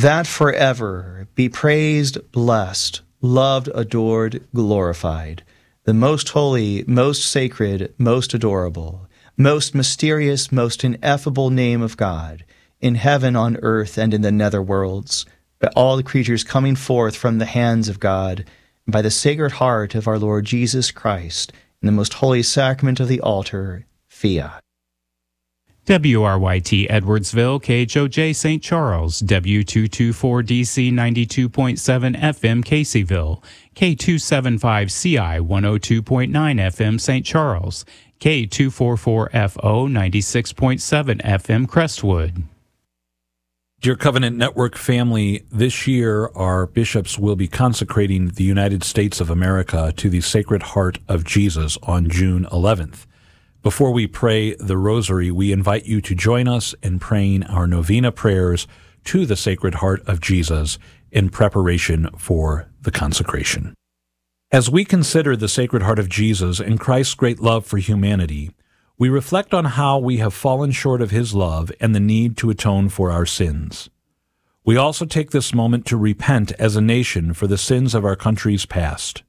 that forever be praised, blessed, loved, adored, glorified, the most holy, most sacred, most adorable, most mysterious, most ineffable name of God, in heaven, on earth, and in the nether worlds, by all the creatures coming forth from the hands of God, and by the Sacred Heart of our Lord Jesus Christ, in the most holy sacrament of the altar, fiat. WRYT Edwardsville, KHOJ St. Charles, W224DC 92.7 FM Caseyville, K275CI 102.9 FM St. Charles, K244FO 96.7 FM Crestwood. Dear Covenant Network family, this year our bishops will be consecrating the United States of America to the Sacred Heart of Jesus on June 11th. Before we pray the Rosary, we invite you to join us in praying our novena prayers to the Sacred Heart of Jesus in preparation for the consecration. As we consider the Sacred Heart of Jesus and Christ's great love for humanity, we reflect on how we have fallen short of his love and the need to atone for our sins. We also take this moment to repent as a nation for the sins of our country's past.